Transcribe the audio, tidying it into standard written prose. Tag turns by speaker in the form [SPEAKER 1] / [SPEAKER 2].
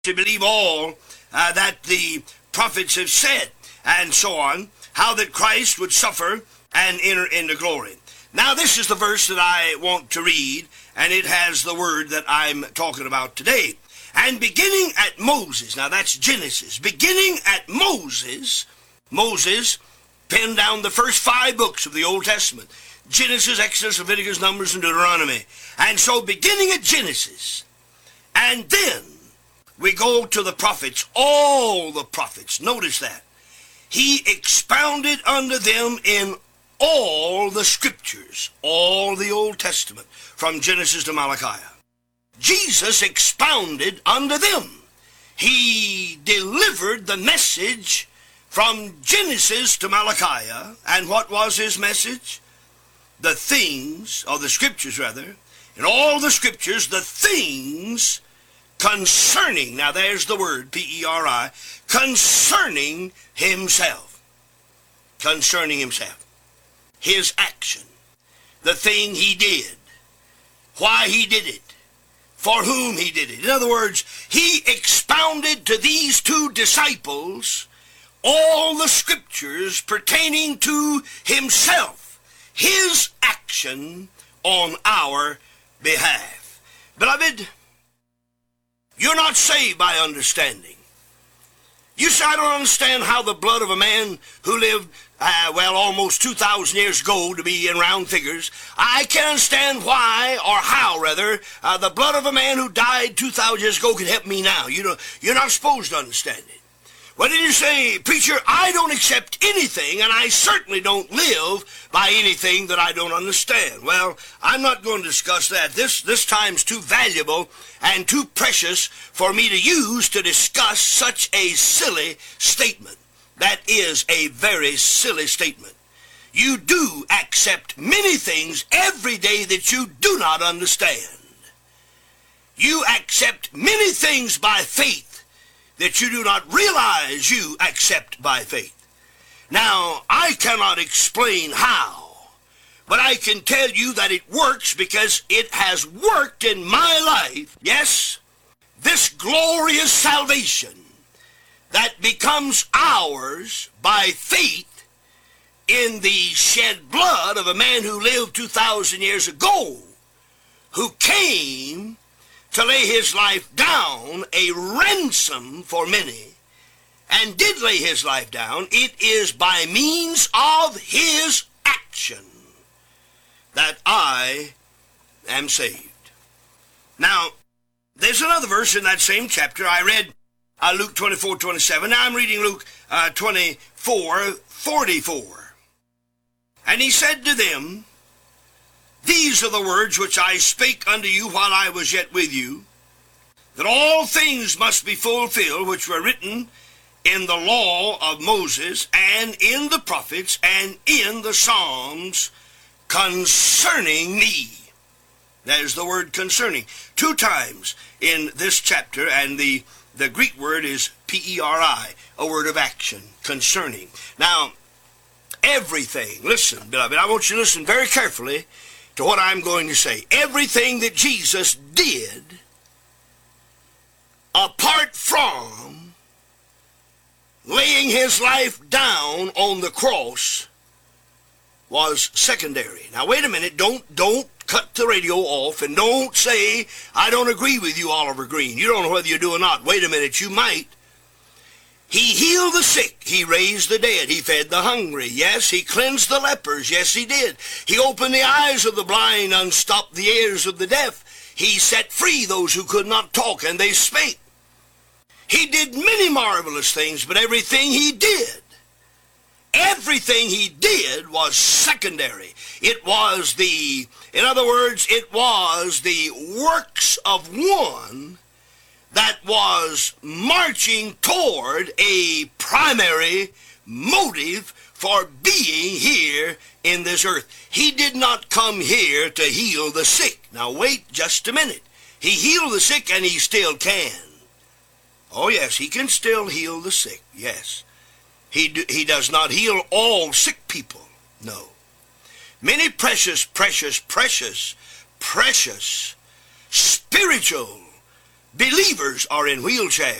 [SPEAKER 1] to believe all that the prophets have said, and so on, how that Christ would suffer and enter into glory. Now this is the verse that I want to read, and it has the word that I'm talking about today. And beginning at Moses, now that's Genesis, beginning at Moses, Moses penned down the first 5 books of the Old Testament: Genesis, Exodus, Leviticus, Numbers, and Deuteronomy. And so beginning at Genesis, and then we go to the prophets, all the prophets. Notice that. He expounded unto them in all the scriptures, all the Old Testament, from Genesis to Malachi. Jesus expounded unto them. He delivered the message from Genesis to Malachi. And what was his message? The things, or the scriptures rather, in all the scriptures, the things concerning, now there's the word, P-E-R-I, concerning himself. Concerning himself. His action. The thing he did. Why he did it. For whom he did it. In other words, he expounded to these 2 disciples all the scriptures pertaining to himself. His action on our behalf. Beloved, you're not saved by understanding. You say, I don't understand how the blood of a man who lived, almost 2,000 years ago, to be in round figures. I can understand why, or how, rather, the blood of a man who died 2,000 years ago can help me now. You're not supposed to understand it. What did you say, preacher? I don't accept anything, and I certainly don't live by anything that I don't understand. Well, I'm not going to discuss that. This time's too valuable and too precious for me to use to discuss such a silly statement. That is a very silly statement. You do accept many things every day that you do not understand. You accept many things by faith that you do not realize you accept by faith. Now, I cannot explain how, but I can tell you that it works because it has worked in my life. Yes, this glorious salvation that becomes ours by faith in the shed blood of a man who lived 2,000 years ago, who came to lay his life down, a ransom for many, and did lay his life down. It is by means of his action that I am saved. Now, there's another verse in that same chapter. I read Luke 24:27. Now I'm reading Luke 24:44. And he said to them, These are the words which I spake unto you while I was yet with you, that all things must be fulfilled which were written in the law of Moses, and in the prophets, and in the Psalms, concerning me. There's the word concerning. 2 times in this chapter, and the Greek word is P-E-R-I, a word of action, concerning. Now, everything, listen, beloved, I want you to listen very carefully to what I'm going to say. Everything that Jesus did, apart from laying his life down on the cross, was secondary. Now wait a minute, don't cut the radio off, and don't say, I don't agree with you, Oliver Green. You don't know whether you do or not. Wait a minute, you might. He healed the sick. He raised the dead. He fed the hungry. Yes, he cleansed the lepers. Yes, he did. He opened the eyes of the blind, unstopped the ears of the deaf. He set free those who could not talk, and they spake. He did many marvelous things, but everything he did was secondary. It was in other words, it was the works of one that was marching toward a primary motive for being here in this earth. He did not come here to heal the sick. Now wait just a minute. He healed the sick, and he still can. Oh yes, he can still heal the sick, yes. He does not heal all sick people, no. Many precious spiritual believers are in wheelchairs.